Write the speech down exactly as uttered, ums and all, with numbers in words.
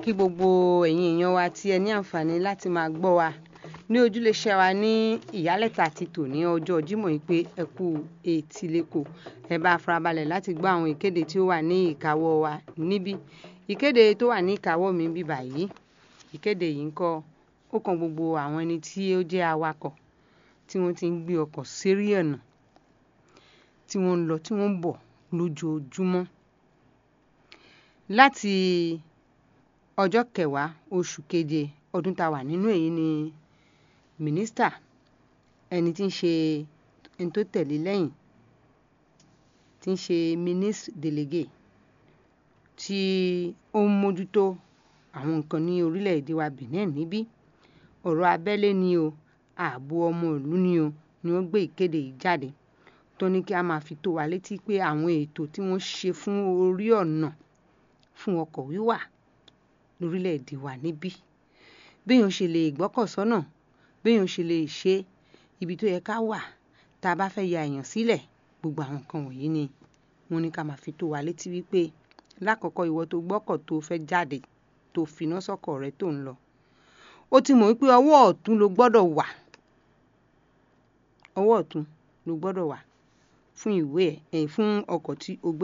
kí gbogbo ẹ̀yin èèyàn wa tí ẹ ní àǹfààní láti máa gbọ́ wa ní ojúléṣẹ́ wa ní ìyálẹ̀ta ti tòní ọjọ́ Jímọ̀ yìí pé ẹ kú etíléko. Ẹ bá farabalẹ̀ láti gbọ́ àwọn ìkéde tí ó wà ní ìkáwọ́ wa níbí. Ìkéde tó wà ní ìkáwọ́ mi bí báyìí. Ìkéde yìí ń kọ́ ó kan gbogbo àwọn ẹni tí ó jẹ́ awakọ̀ tí wọ́n ti ń gbé ọkọ̀ sérí ọ̀nà tí wọ́n ń lọ tí wọ́n ń bọ̀ lójoojúmọ́. Láti ọjọ́ kẹwàá oṣù keje ọdún tá a wà nínú èyí ni mínísítà ẹni tí ń ṣe ẹni tó tẹ̀lé lẹ́yìn tí ń ṣe ministre délégué tí ó ń mójútó àwọn nǹkan ní orílẹ̀-èdè wa Benin níbí. Ọ̀rọ̀ abẹ́lé ni o, ààbò ọmọ ìlú ni o ni wọ́n gbé ìkéde yìí jáde tó ní kí a máa fi tó wa létí pé àwọn ètò tí wọ́n ṣe fún orí ọ̀nà fún ọkọ̀ wíwà lórílẹ̀-èdè wa níbí. Béèyàn ṣe lè gbọ́kọ̀ sọ́nà, béèyàn ṣe lè ṣe ibi tó yẹ ká wà tá a bá fẹ́ ya èèyàn sílẹ̀, gbogbo àwọn nǹkan wọ̀nyí ni wọ́n ní ká máa fi tó wa létí wípé lákọ̀ọ́kọ́ ìwọ tó gbọ́kọ̀ tó fẹ́ jáde tó finá sọ́kọ̀ rẹ tó ń lọ. Ó ti mọ̀ wípé ọwọ́ ọ̀tún ló gbọ́dọ̀ wà. Ọwọ́ ọ̀tún ló gbọ́dọ̀ wà fún ìwé ẹ̀ fún ọkọ̀ tí o gbé.